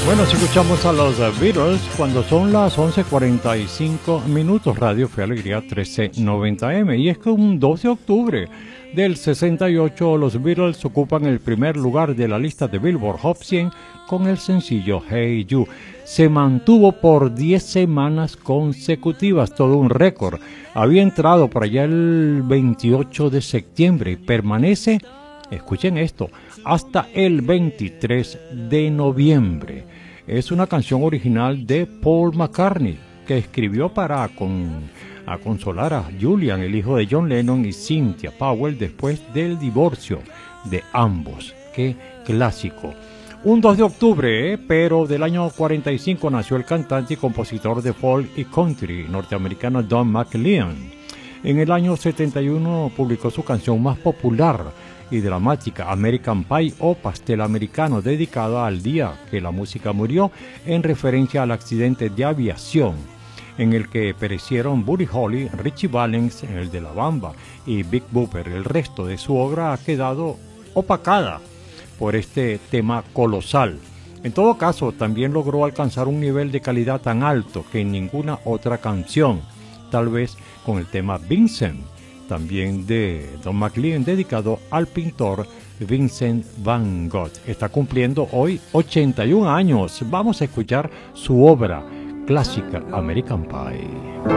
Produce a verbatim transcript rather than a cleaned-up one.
Bueno, si escuchamos a los Beatles cuando son las once cuarenta y cinco minutos, Radio Fe Alegría trece noventa eme. Y es que un dos de octubre del sesenta y ocho los Beatles ocupan el primer lugar de la lista de Billboard Hot cien con el sencillo Hey You. Se mantuvo por diez semanas consecutivas, todo un récord. Había entrado por allá el veintiocho de septiembre y permanece, escuchen esto, hasta el veintitrés de noviembre. Es una canción original de Paul McCartney, que escribió para con, a consolar a Julian, el hijo de John Lennon, y Cynthia Powell después del divorcio de ambos. ¡Qué clásico! Un dos de octubre, eh, pero del año cuarenta y cinco, nació el cantante y compositor de folk y country norteamericano Don McLean. En el año setenta y uno publicó su canción más popular y dramática, American Pie o Pastel Americano, dedicada al día que la música murió, en referencia al accidente de aviación en el que perecieron Buddy Holly, Richie Valens, el de La Bamba, y Big Bopper. El resto de su obra ha quedado opacada por este tema colosal. En todo caso, también logró alcanzar un nivel de calidad tan alto que en ninguna otra canción, tal vez con el tema Vincent, también de Don McLean, dedicado al pintor Vincent Van Gogh. Está cumpliendo hoy ochenta y un años. Vamos a escuchar su obra clásica, American Pie.